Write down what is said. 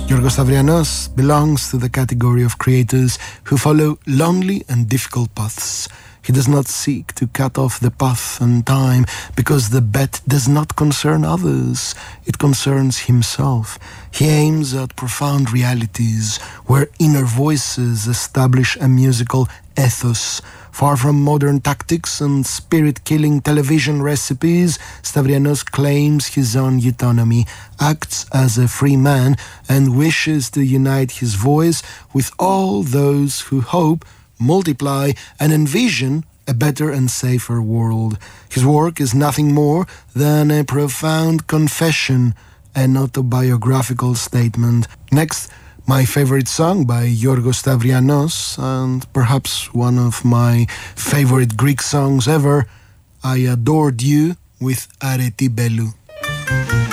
Giorgos Stavrianos belongs to the category of creators who follow lonely and difficult paths. He does not seek to cut off the path and time because the bet does not concern others, it concerns himself. He aims at profound realities where inner voices establish a musical ethos. Far from modern tactics and spirit-killing television recipes, Stavrianos claims his own autonomy, acts as a free man, and wishes to unite his voice with all those who hope, multiply, and envision a better and safer world. His work is nothing more than a profound confession, an autobiographical statement. Next, my favorite song by Giorgos Stavrianos, and perhaps one of my favorite Greek songs ever, I Adored You with Areti Bellou.